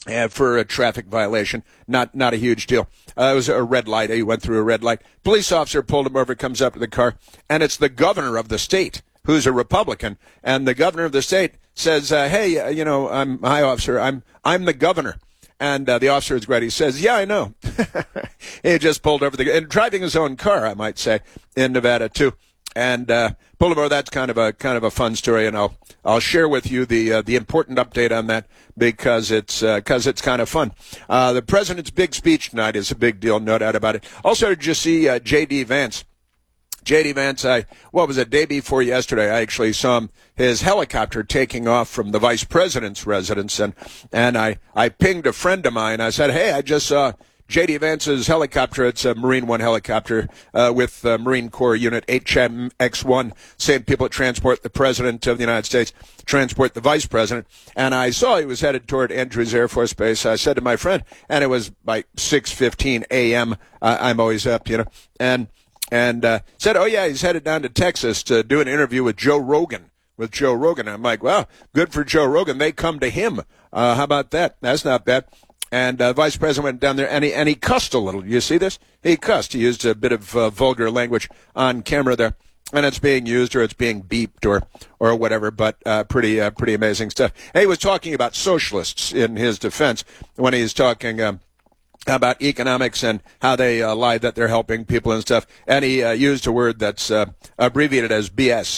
for a traffic violation. Not a huge deal. It was a red light. He went through a red light. Police officer pulled him over, comes up to the car, and it's the governor of the state, who's a Republican. And the governor of the state says, hey, hi, officer, I'm the governor. And the officer is great. He says, yeah, I know. He just pulled over and driving his own car, I might say, in Nevada, too. And pulled him over. That's kind of a fun story, and I'll share with you the important update on that because it's kind of fun. The president's big speech tonight is a big deal, no doubt about it. Also, did you see J.D. Vance? J.D. Vance, day before yesterday, I actually saw his helicopter taking off from the vice president's residence, and I pinged a friend of mine. I said, hey, I just saw J.D. Vance's helicopter. It's a Marine One helicopter with Marine Corps Unit HMX-1, same people that transport the President of the United States, transport the Vice President. And I saw he was headed toward Andrews Air Force Base. I said to my friend, and it was like 6:15 a.m., I'm always up, and said, oh, yeah, he's headed down to Texas to do an interview with Joe Rogan. I'm like, well, good for Joe Rogan. They come to him. How about that? That's not bad. And Vice President went down there, and he cussed a little. You see this? He cussed. He used a bit of vulgar language on camera there, and it's being used or it's being beeped or whatever, but pretty amazing stuff. And he was talking about socialists in his defense when he's talking about economics and how they lie that they're helping people and stuff. And he used a word that's abbreviated as BS,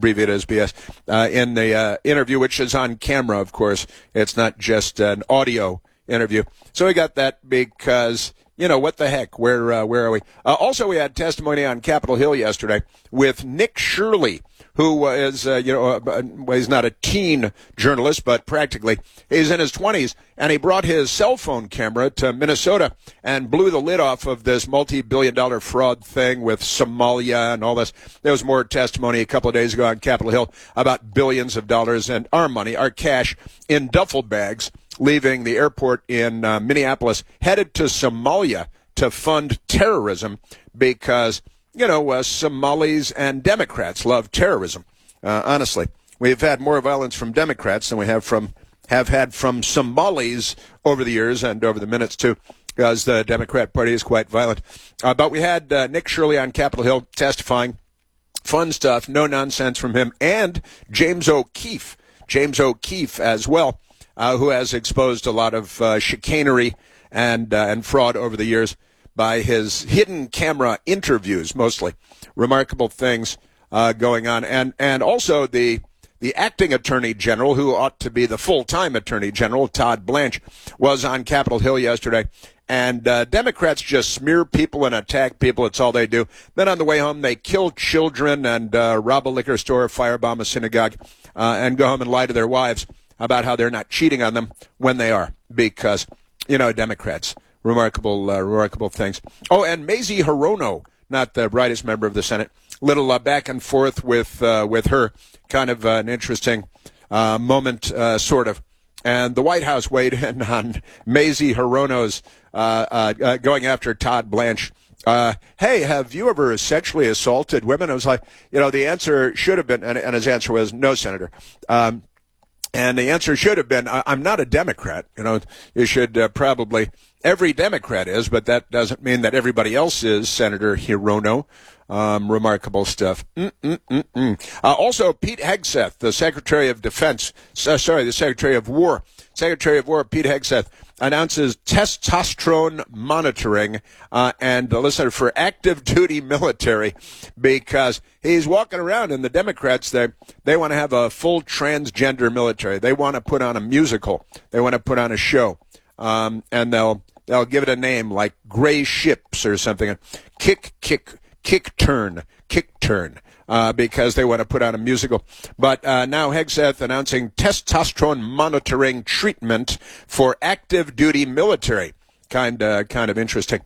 in the interview, which is on camera, of course. It's not just an audio interview. So we got that because, what the heck? Where are we? Also, we had testimony on Capitol Hill yesterday with Nick Shirley, who is, he's not a teen journalist, but practically he's in his 20s, and he brought his cell phone camera to Minnesota and blew the lid off of this multi-billion-dollar fraud thing with Somalia and all this. There was more testimony a couple of days ago on Capitol Hill about billions of dollars and our money, our cash, in duffel bags, leaving the airport in Minneapolis, headed to Somalia to fund terrorism because Somalis and Democrats love terrorism. Honestly, we've had more violence from Democrats than we have had from Somalis over the years and over the minutes too, because the Democrat Party is quite violent. But we had Nick Shirley on Capitol Hill testifying. Fun stuff, no nonsense from him, and James O'Keefe as well, who has exposed a lot of chicanery and fraud over the years by his hidden camera interviews, mostly. Remarkable things going on. And also the acting attorney general, who ought to be the full-time attorney general, Todd Blanche, was on Capitol Hill yesterday. And Democrats just smear people and attack people. It's all they do. Then on the way home, they kill children and rob a liquor store, firebomb a synagogue, and go home and lie to their wives about how they're not cheating on them when they are. Because, Democrats. Remarkable things. Oh, and Mazie Hirono, not the brightest member of the Senate. Little back and forth with her. Kind of an interesting moment, sort of. And the White House weighed in on Mazie Hirono's going after Todd Blanche. Hey, have you ever sexually assaulted women? I was like, the answer should have been, and his answer was no, Senator. And the answer should have been, I'm not a Democrat. You should probably, every Democrat is, but that doesn't mean that everybody else is, Senator Hirono. Remarkable stuff. Also, Pete Hegseth, the Secretary of Defense, the Secretary of War, Pete Hegseth, announces testosterone monitoring and listen, for active duty military, because he's walking around, and the Democrats, they want to have a full transgender military. They want to put on a musical. They want to put on a show, and they'll give it a name like Gray Ships or something. Kick turn, because they want to put on a musical. But now Hegseth announcing testosterone monitoring treatment for active duty military. Kind of interesting.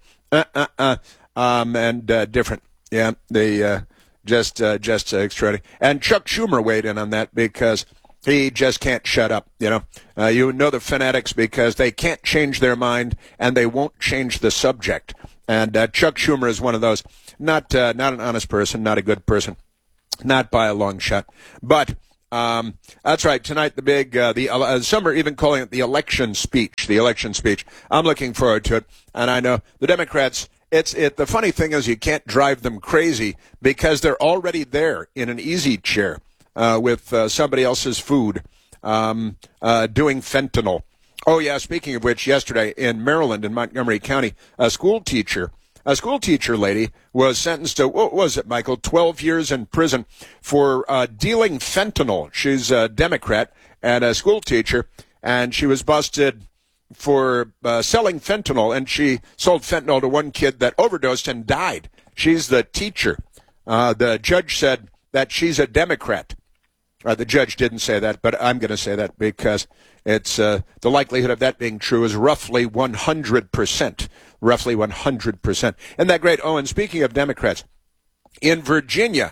And different. Yeah, they just extraordinary. And Chuck Schumer weighed in on that because he just can't shut up, the fanatics, because they can't change their mind and they won't change the subject. And Chuck Schumer is one of those. Not an honest person, not a good person, not by a long shot. But That's right. Tonight, the big, some are even calling it the election speech. The election speech. I'm looking forward to it. And I know the Democrats, the funny thing is you can't drive them crazy because they're already there in an easy chair, with, somebody else's food, doing fentanyl. Oh yeah. Speaking of which, yesterday in Maryland, in Montgomery County, a school teacher lady was sentenced to, what was it, Michael? 12 years in prison for dealing fentanyl. She's a Democrat and a school teacher, and she was busted for selling fentanyl, and she sold fentanyl to one kid that overdosed and died. She's the teacher. The judge said that she's a Democrat. The judge didn't say that, but I'm going to say that because it's the likelihood of that being true is roughly 100%. Roughly 100%. Isn't that great? Oh, and speaking of Democrats, in Virginia,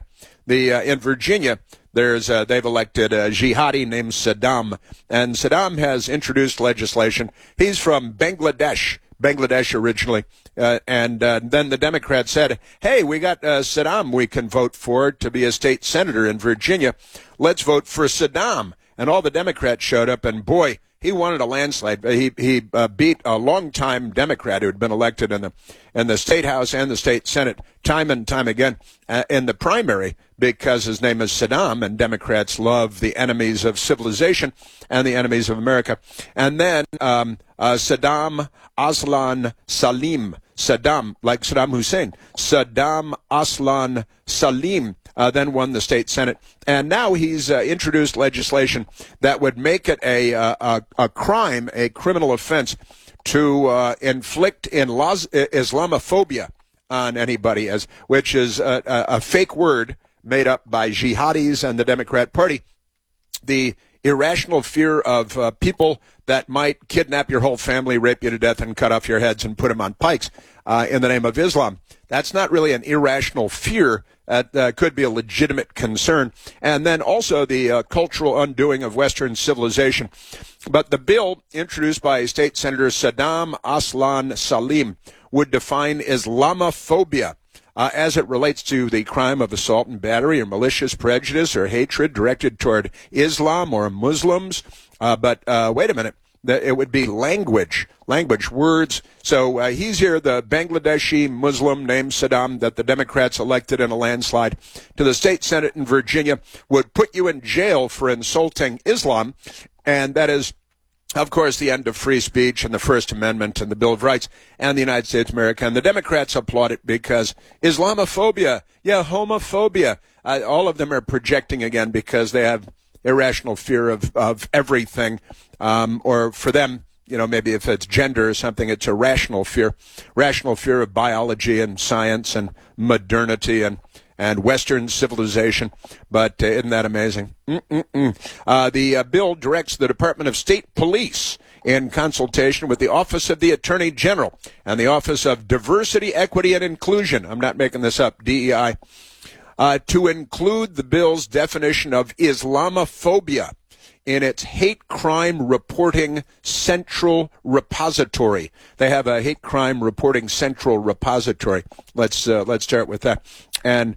there's they've elected a jihadi named Saddam, and Saddam has introduced legislation. He's from Bangladesh originally, and then the Democrats said, "Hey, we got Saddam we can vote for to be a state senator in Virginia. Let's vote for Saddam." And all the Democrats showed up, and boy, he wanted a landslide. He beat a longtime Democrat who had been elected in the state house and the state senate time and time again in the primary because his name is Saddam, and Democrats love the enemies of civilization and the enemies of America. And then Saddam Aslan Salim, Saddam, like Saddam Hussein, Saddam Aslan Salim, then won the state senate, and now he's introduced legislation that would make it a crime, a criminal offense, to inflict Islamophobia on anybody, which is a fake word made up by jihadis and the Democrat Party. The irrational fear of people that might kidnap your whole family, rape you to death, and cut off your heads and put them on pikes in the name of Islam. That's not really an irrational fear. That could be a legitimate concern. And then also the cultural undoing of Western civilization. But the bill introduced by State Senator Saddam Aslan Salim would define Islamophobia as it relates to the crime of assault and battery or malicious prejudice or hatred directed toward Islam or Muslims. But wait a minute. It would be language, words. So he's here, the Bangladeshi Muslim named Saddam that the Democrats elected in a landslide to the state senate in Virginia would put you in jail for insulting Islam. And that is, of course, the end of free speech and the First Amendment and the Bill of Rights and the United States of America. And the Democrats applaud it because Islamophobia, homophobia, all of them are projecting again because they have irrational fear of everything. Or for them, maybe if it's gender or something, it's a rational fear of biology and science and modernity and Western civilization. But isn't that amazing? The bill directs the Department of State Police in consultation with the Office of the Attorney General and the Office of Diversity, Equity, and Inclusion. I'm not making this up, DEI, to include the bill's definition of Islamophobia in its hate crime reporting central repository. They have a hate crime reporting central repository. Let's start with that. And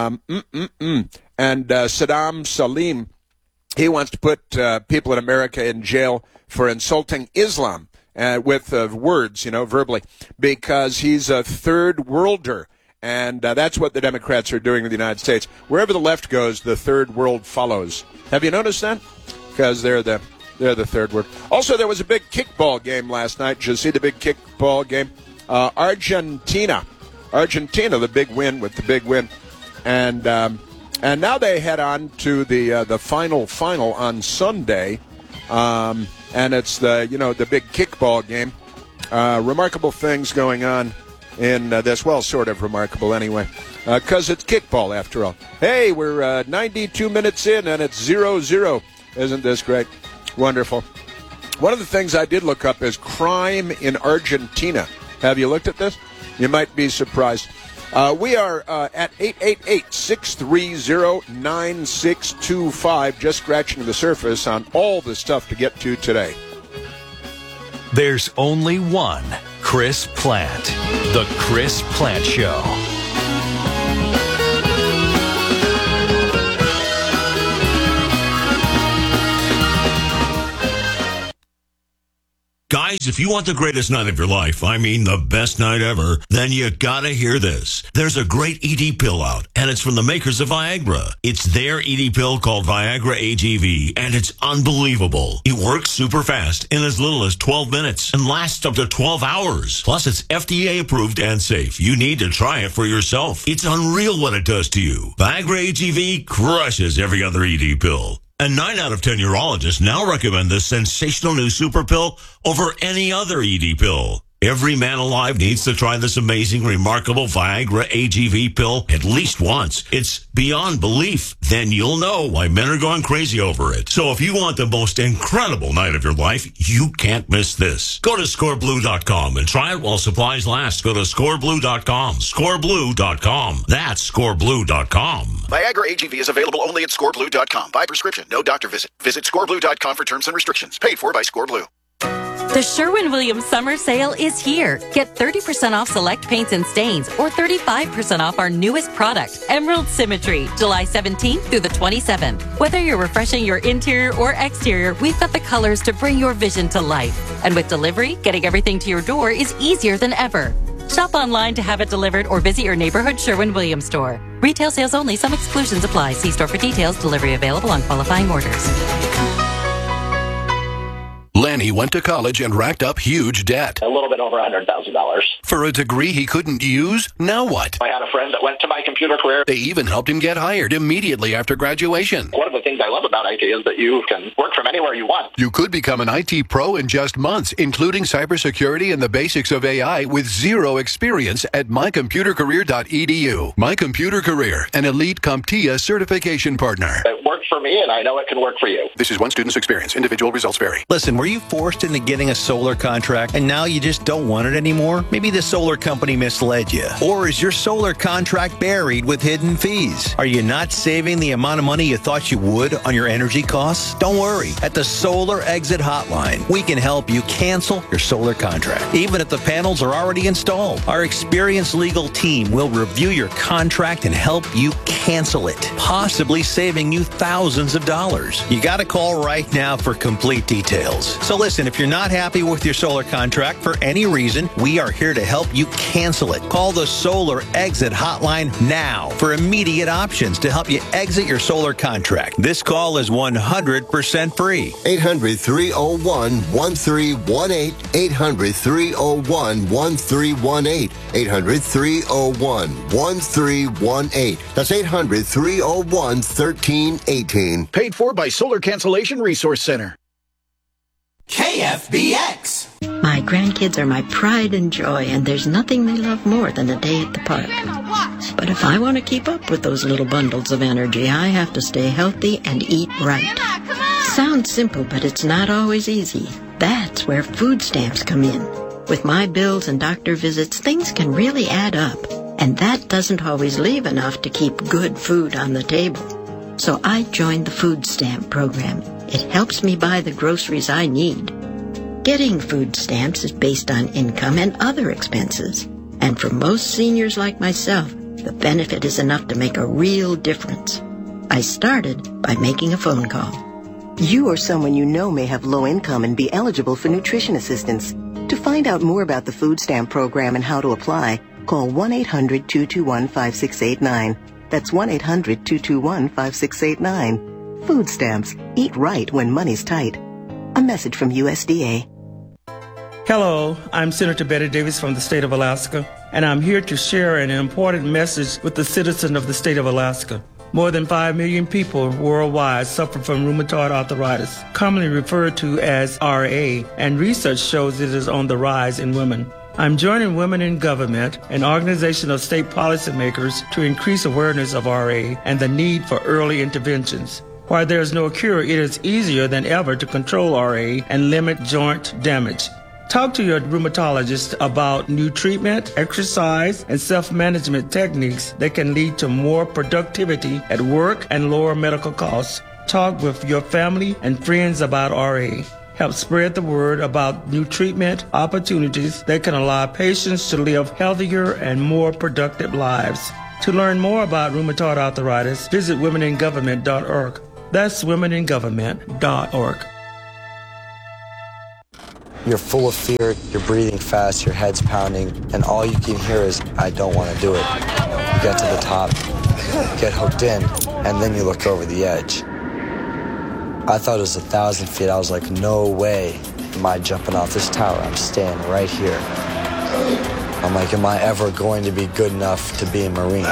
Saddam Salim, he wants to put people in America in jail for insulting Islam with words, verbally, because he's a third worlder. And that's what the Democrats are doing in the United States. Wherever the left goes, the third world follows. Have you noticed that? Because they're the third world. Also, there was a big kickball game last night. Did you see the big kickball game? Argentina, the big win with the big win, and now they head on to the final on Sunday, and it's the big kickball game. Remarkable things going on in this. Well, sort of remarkable anyway, because it's kickball after all. Hey, we're 92 minutes in, and it's 0-0. Isn't this great? Wonderful. One of the things I did look up is crime in Argentina. Have you looked at this? You might be surprised. We are at 888-630-9625, just scratching the surface on all the stuff to get to today. There's only one Chris Plante. The Chris Plante Show. If you want the greatest night of your life, I mean the best night ever, then you gotta hear this. There's a great ED pill out, and it's from the makers of Viagra. It's their ED pill called Viagra AGV, and it's unbelievable. It works super fast in as little as 12 minutes and lasts up to 12 hours. Plus, it's FDA approved and safe. You need to try it for yourself. It's unreal what it does to you. Viagra AGV crushes every other ED pill. And 9 out of 10 urologists now recommend this sensational new super pill over any other ED pill. Every man alive needs to try this amazing, remarkable Viagra AGV pill at least once. It's beyond belief. Then you'll know why men are going crazy over it. So if you want the most incredible night of your life, you can't miss this. Go to scoreblue.com and try it while supplies last. Go to scoreblue.com. Scoreblue.com. That's scoreblue.com. Viagra AGV is available only at scoreblue.com. By prescription, no doctor visit. Visit scoreblue.com for terms and restrictions. Paid for by Scoreblue. The Sherwin-Williams Summer Sale is here. Get 30% off select paints and stains or 35% off our newest product, Emerald Symmetry, July 17th through the 27th. Whether you're refreshing your interior or exterior, we've got the colors to bring your vision to life. And with delivery, getting everything to your door is easier than ever. Shop online to have it delivered or visit your neighborhood Sherwin-Williams store. Retail sales only. Some exclusions apply. See store for details. Delivery available on qualifying orders. Lanny went to college and racked up huge debt. A little bit over $100,000. For a degree he couldn't use? Now what? I had a friend that went to my computer career. They even helped him get hired immediately after graduation. One of the things I love about IT is that you can work from anywhere you want. You could become an IT pro in just months, including cybersecurity and the basics of AI with zero experience at mycomputercareer.edu. My Computer Career, an elite CompTIA certification partner. It worked for me, and I know it can work for you. This is one student's experience. Individual results vary. Listen, were you forced into getting a solar contract and now you just don't want it anymore? Maybe the solar company misled you. Or is your solar contract buried with hidden fees? Are you not saving the amount of money you thought you would on your energy costs? Don't worry. At the Solar Exit Hotline, we can help you cancel your solar contract, even if the panels are already installed. Our experienced legal team will review your contract and help you cancel it, possibly saving you thousands of dollars. You got to call right now for complete details. So listen, if you're not happy with your solar contract for any reason, we are here to help you cancel it. Call the Solar Exit Hotline now for immediate options to help you exit your solar contract. This call is 100% free. 800-301-1318. 800-301-1318. 800-301-1318. That's 800-301-1318. Paid for by Solar Cancellation Resource Center. KFBX. My grandkids are my pride and joy, and there's nothing they love more than a day at the park. But if I want to keep up with those little bundles of energy, I have to stay healthy and eat right. Sounds simple, but it's not always easy. That's where food stamps come in. With my bills and doctor visits, things can really add up, and that doesn't always leave enough to keep good food on the table. So I joined the food stamp program. It helps me buy the groceries I need. Getting food stamps is based on income and other expenses. And for most seniors like myself, the benefit is enough to make a real difference. I started by making a phone call. You or someone you know may have low income and be eligible for nutrition assistance. To find out more about the food stamp program and how to apply, call 1-800-221-5689. That's 1-800-221-5689. Food stamps. Eat right when money's tight. A message from USDA. Hello, I'm Senator Betty Davis from the state of Alaska, and I'm here to share an important message with the citizens of the state of Alaska. More than 5 million people worldwide suffer from rheumatoid arthritis, commonly referred to as RA, and research shows it is on the rise in women. I'm joining Women in Government, an organization of state policymakers, to increase awareness of RA and the need for early interventions. While there is no cure, it is easier than ever to control RA and limit joint damage. Talk to your rheumatologist about new treatment, exercise, and self-management techniques that can lead to more productivity at work and lower medical costs. Talk with your family and friends about RA. Help spread the word about new treatment opportunities that can allow patients to live healthier and more productive lives. To learn more about rheumatoid arthritis, visit womeningovernment.org. That's womeningovernment.org. You're full of fear, you're breathing fast, your head's pounding, and all you can hear is, I don't want to do it. You get to the top, get hooked in, and then you look over the edge. I thought it was 1,000 feet. I was like, no way am I jumping off this tower. I'm staying right here. I'm like, am I ever going to be good enough to be a Marine?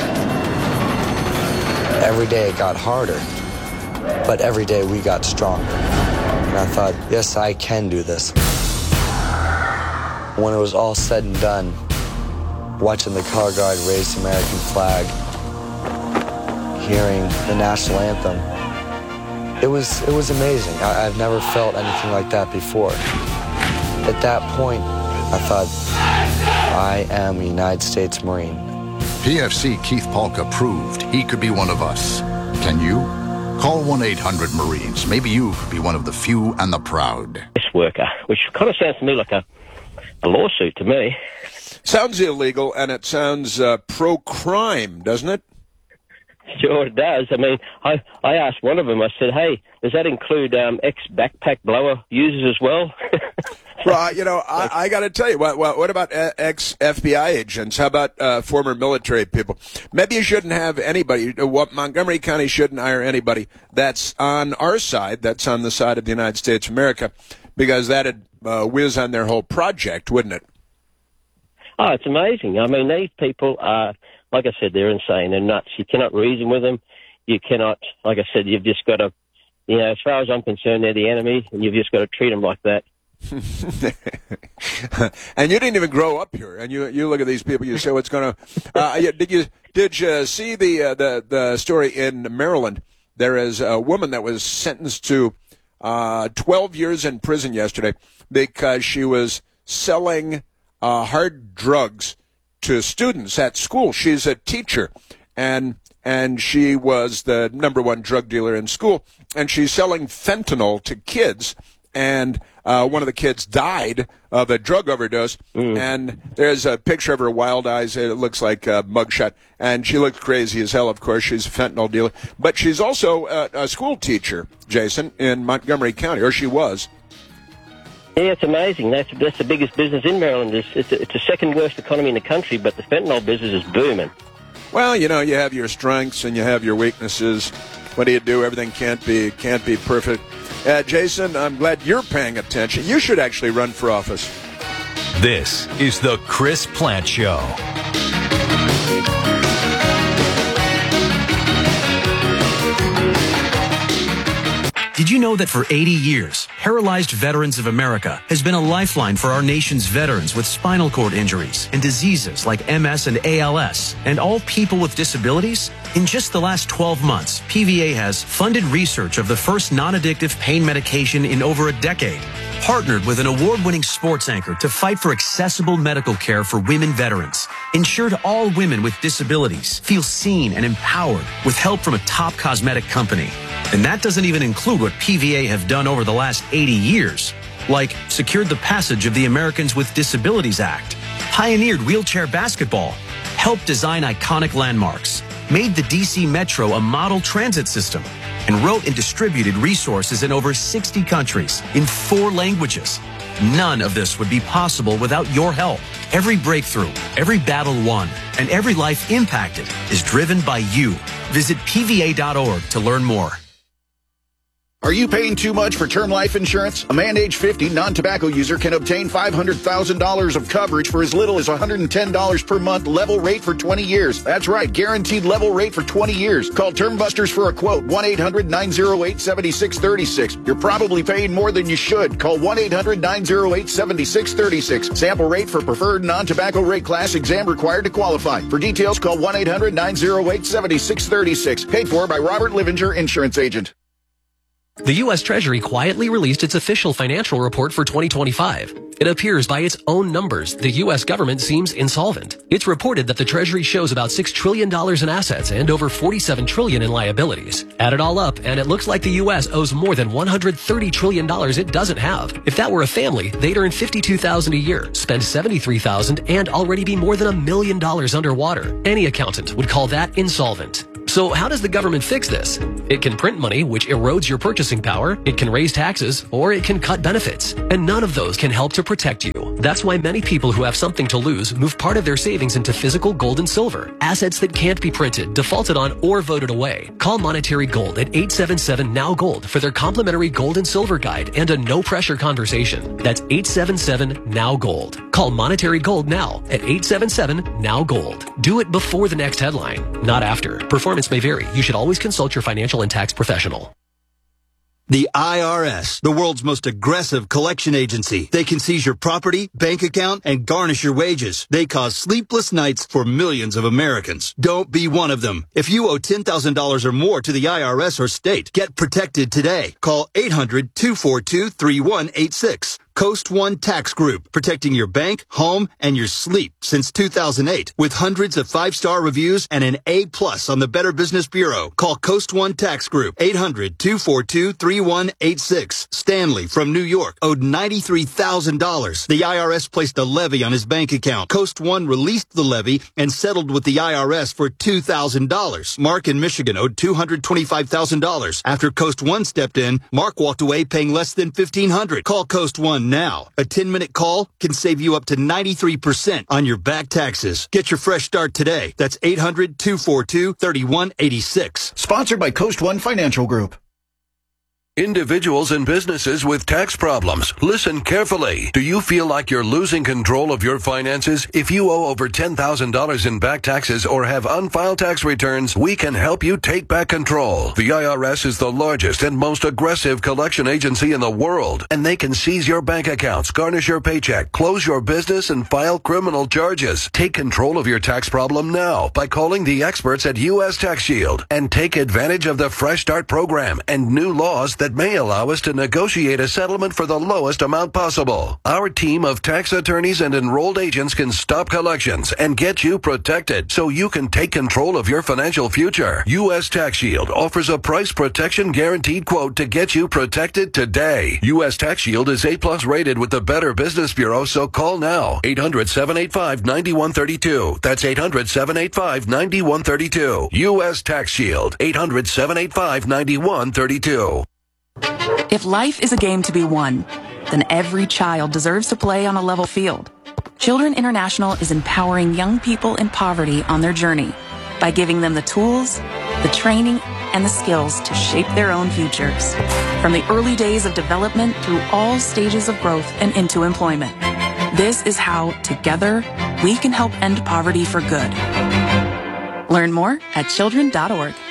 Every day it got harder, but every day we got stronger. And I thought, yes, I can do this. When it was all said and done, watching the color guard raise the American flag, hearing the national anthem, it was amazing. I've never felt anything like that before. At that point, I thought, I am a United States Marine. PFC Keith Polka proved he could be one of us. Can you? Call 1-800-MARINES. Maybe you could be one of the few and the proud. This worker, which kind of sounds to me like a lawsuit to me. Sounds illegal, and it sounds pro-crime, doesn't it? Sure it does. I mean, I asked one of them, I said, hey, does that include ex-backpack blower users as well? Well, you know, I got to tell you, what about ex-FBI agents? How about former military people? Maybe you shouldn't have anybody. Montgomery County shouldn't hire anybody that's on our side, that's on the side of the United States of America, because that'd whiz on their whole project, wouldn't it? Oh, it's amazing. I mean, these people are, like I said, they're insane. They're nuts. You cannot reason with them. You cannot, like I said, you've just got to, you know, as far as I'm concerned, they're the enemy, and you've just got to treat them like that. And you didn't even grow up here, and you look at these people. You say, "What's going to?" Did you see the story in Maryland? There is a woman that was sentenced to 12 years in prison yesterday because she was selling hard drugs to students at school. She's a teacher, and she was the #1 drug dealer in school, and she's selling fentanyl to kids. And one of the kids died of a drug overdose. And there's a picture of her wild eyes. It looks like a mugshot. And she looks crazy as hell, of course. She's a fentanyl dealer. But she's also a school teacher, Jason, in Montgomery County, or she was. Yeah, it's amazing. That's the biggest business in Maryland. It's the second worst economy in the country, but the fentanyl business is booming. Well, you know, you have your strengths and you have your weaknesses. What do you do? Everything can't be perfect. Jason, I'm glad you're paying attention. You should actually run for office. This is the Chris Plant Show. Did you know that for 80 years, Paralyzed Veterans of America has been a lifeline for our nation's veterans with spinal cord injuries and diseases like MS and ALS, and all people with disabilities? In just the last 12 months, PVA has funded research of the first non-addictive pain medication in over a decade, partnered with an award-winning sports anchor to fight for accessible medical care for women veterans, ensured all women with disabilities feel seen and empowered with help from a top cosmetic company. And that doesn't even include what PVA have done over the last 80 years, like secured the passage of the Americans with Disabilities Act, pioneered wheelchair basketball, helped design iconic landmarks, made the DC Metro a model transit system, and wrote and distributed resources in over 60 countries in 4 languages. None of this would be possible without your help. Every breakthrough, every battle won, and every life impacted is driven by you. Visit PVA.org to learn more. Are you paying too much for term life insurance? A man age 50 non-tobacco user can obtain $500,000 of coverage for as little as $110 per month, level rate for 20 years. That's right, guaranteed level rate for 20 years. Call Term Busters for a quote, 1-800-908-7636. You're probably paying more than you should. Call 1-800-908-7636. Sample rate for preferred non-tobacco rate class, exam required to qualify. For details, call 1-800-908-7636. Paid for by Robert Livinger, Insurance Agent. The U.S. Treasury quietly released its official financial report for 2025. It appears by its own numbers, the U.S. government seems insolvent. It's reported that the Treasury shows about $6 trillion in assets and over $47 trillion in liabilities. Add it all up, and it looks like the U.S. owes more than $130 trillion it doesn't have. If that were a family, they'd earn $52,000 a year, spend $73,000, and already be more than $1 million underwater. Any accountant would call that insolvent. So how does the government fix this? It can print money, which erodes your purchasing power. It can raise taxes, or it can cut benefits. And none of those can help to protect you. That's why many people who have something to lose move part of their savings into physical gold and silver, assets that can't be printed, defaulted on, or voted away. Call Monetary Gold at 877-NOW-GOLD for their complimentary gold and silver guide and a no-pressure conversation. That's 877-NOW-GOLD. Call Monetary Gold now at 877-NOW-GOLD. Do it before the next headline, not after. Performance may vary. You should always consult your financial and tax professional. The IRS, the world's most aggressive collection agency. They can seize your property, bank account, and garnish your wages. They cause sleepless nights for millions of Americans. Don't be one of them. If you owe $10,000 or more to the IRS or state, get protected today. Call 800-242-3186. Coast One Tax Group, protecting your bank, home, and your sleep since 2008. With hundreds of 5-star reviews and an A+ on the Better Business Bureau. Call Coast One Tax Group, 800-242-3186. Stanley from New York owed $93,000. The IRS placed a levy on his bank account. Coast One released the levy and settled with the IRS for $2,000. Mark in Michigan owed $225,000. After Coast One stepped in, Mark walked away paying less than $1,500. Call Coast One now. A 10-minute call can save you up to 93% on your back taxes. Get your fresh start today. That's 800-242-3186. Sponsored by Coast One Financial Group. Individuals and businesses with tax problems, listen carefully. Do you feel like you're losing control of your finances? If you owe over $10,000 in back taxes or have unfiled tax returns, we can help you take back control. The IRS is the largest and most aggressive collection agency in the world, and they can seize your bank accounts, garnish your paycheck, close your business, and file criminal charges. Take control of your tax problem now by calling the experts at U.S. Tax Shield and take advantage of the Fresh Start program and new laws that may allow us to negotiate a settlement for the lowest amount possible. Our team of tax attorneys and enrolled agents can stop collections and get you protected so you can take control of your financial future. U.S. Tax Shield offers a price protection guaranteed quote to get you protected today. U.S. Tax Shield is A+ rated with the Better Business Bureau, so call now. 800-785-9132. That's 800-785-9132. U.S. Tax Shield. 800-785-9132. If life is a game to be won, then every child deserves to play on a level field. Children International is empowering young people in poverty on their journey by giving them the tools, the training, and the skills to shape their own futures. From the early days of development through all stages of growth and into employment. This is how, together, we can help end poverty for good. Learn more at children.org.